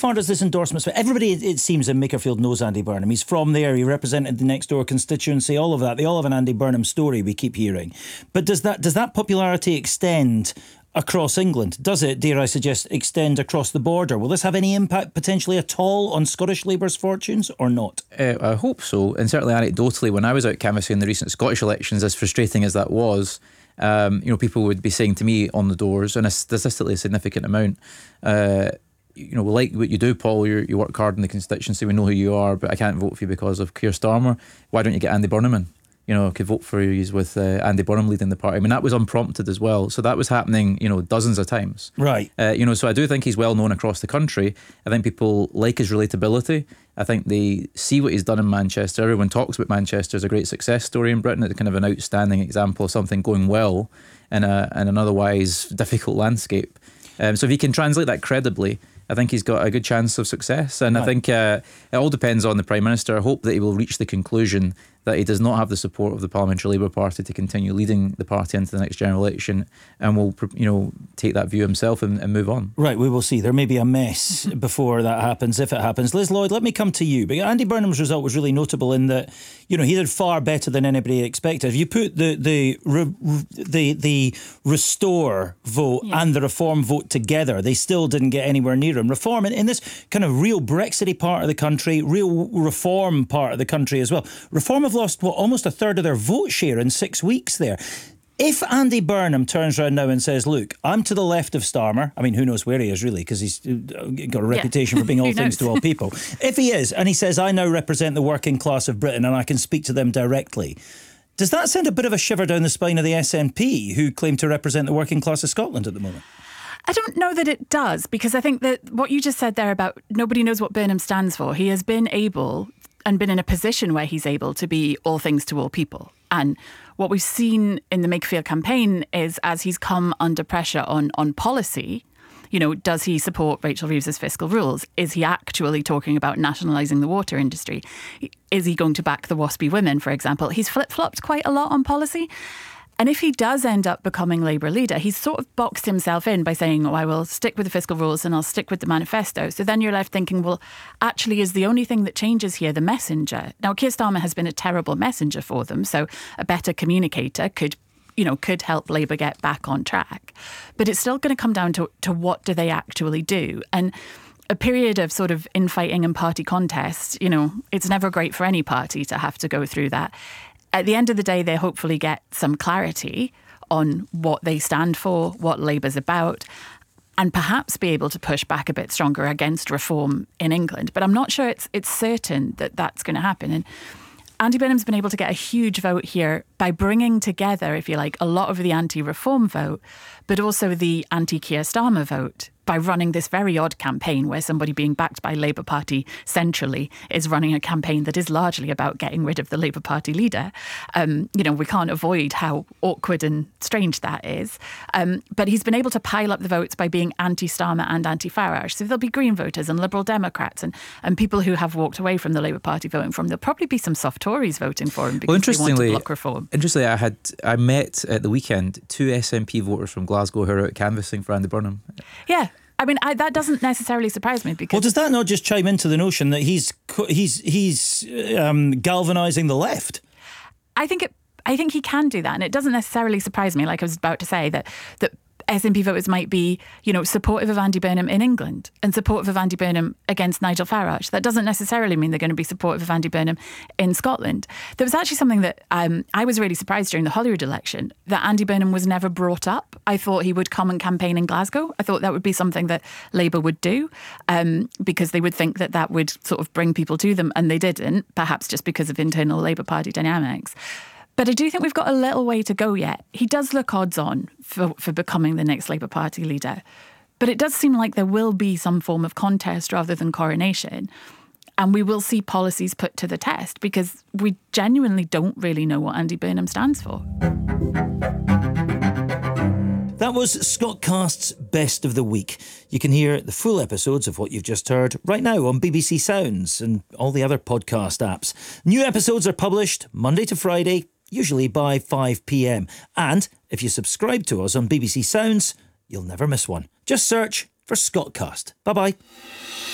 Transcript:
far does this endorsement... Everybody, it seems, in Makerfield knows Andy Burnham. He's from there. He represented the next door constituency, all of that. They all have an Andy Burnham story, we keep hearing. But does that popularity extend across England? Does it, dare I suggest, extend across the border? Will this have any impact potentially at all on Scottish Labour's fortunes or not? I hope so. And certainly anecdotally, when I was out canvassing the recent Scottish elections, as frustrating as that was, people would be saying to me on the doors, and a statistically significant amount, we like what you do, Paul. You work hard in the constituency. We know who you are, but I can't vote for you because of Keir Starmer. Why don't you get Andy Burnham in? I could vote for you with Andy Burnham leading the party. I mean, that was unprompted as well. So that was happening, dozens of times. Right. So I do think he's well known across the country. I think people like his relatability. I think they see what he's done in Manchester. Everyone talks about Manchester as a great success story in Britain. It's kind of an outstanding example of something going well in an otherwise difficult landscape. So if he can translate that credibly, I think he's got a good chance of success. And right. I think it all depends on the Prime Minister. I hope that he will reach the conclusion that he does not have the support of the Parliamentary Labour Party to continue leading the party into the next general election, and will, take that view himself and move on. Right, we will see. There may be a mess before that happens, if it happens. Liz Lloyd, let me come to you. But Andy Burnham's result was really notable in that, he did far better than anybody expected. If you put the Restore vote and the Reform vote together, they still didn't get anywhere near him. Reform in this kind of real Brexity part of the country, real Reform part of the country as well. Reform have lost, almost a third of their vote share in 6 weeks there. If Andy Burnham turns around now and says, look, I'm to the left of Starmer, I mean, who knows where he is really, because he's got a reputation for being all things to all people. If he is, and he says, I now represent the working class of Britain and I can speak to them directly, does that send a bit of a shiver down the spine of the SNP, who claim to represent the working class of Scotland at the moment? I don't know that it does, because I think that what you just said there about nobody knows what Burnham stands for, he has been able and been in a position where he's able to be all things to all people. And what we've seen in the Makerfield campaign is, as he's come under pressure on policy, does he support Rachel Reeves's fiscal rules? Is he actually talking about nationalising the water industry? Is he going to back the WASPy women, for example? He's flip-flopped quite a lot on policy. And if he does end up becoming Labour leader, he's sort of boxed himself in by saying, I will stick with the fiscal rules and I'll stick with the manifesto. So then you're left thinking, well, actually, is the only thing that changes here the messenger? Now, Keir Starmer has been a terrible messenger for them, so a better communicator could help Labour get back on track. But it's still going to come down to what do they actually do? And a period of sort of infighting and party contest, it's never great for any party to have to go through that. At the end of the day, they hopefully get some clarity on what they stand for, what Labour's about, and perhaps be able to push back a bit stronger against reform in England. But I'm not sure it's certain that that's going to happen. And Andy Burnham's been able to get a huge vote here by bringing together, if you like, a lot of the anti-reform vote, but also the anti-Keir Starmer vote, by running this very odd campaign where somebody being backed by Labour Party centrally is running a campaign that is largely about getting rid of the Labour Party leader. We can't avoid how awkward and strange that is. But he's been able to pile up the votes by being anti-Starmer and anti-Farage. So there'll be Green voters and Liberal Democrats and people who have walked away from the Labour Party voting for him. There'll probably be some soft Tories voting for him because they want to block reform. Interestingly, I met at the weekend 2 SNP voters from Glasgow who are out canvassing for Andy Burnham. Yeah. I mean, that doesn't necessarily surprise me because... Well, does that not just chime into the notion that he's galvanising the left? I think he can do that, and it doesn't necessarily surprise me. Like I was about to say, that SNP voters might be, supportive of Andy Burnham in England and supportive of Andy Burnham against Nigel Farage. That doesn't necessarily mean they're going to be supportive of Andy Burnham in Scotland. There was actually something that I was really surprised during the Holyrood election, that Andy Burnham was never brought up. I thought he would come and campaign in Glasgow. I thought that would be something that Labour would do because they would think that would sort of bring people to them, and they didn't, perhaps just because of internal Labour Party dynamics. But I do think we've got a little way to go yet. He does look odds on for becoming the next Labour Party leader. But it does seem like there will be some form of contest rather than coronation. And we will see policies put to the test because we genuinely don't really know what Andy Burnham stands for. That was Scotcast's Best of the Week. You can hear the full episodes of what you've just heard right now on BBC Sounds and all the other podcast apps. New episodes are published Monday to Friday, usually by 5 p.m. And if you subscribe to us on BBC Sounds, you'll never miss one. Just search for Scotcast. Bye-bye.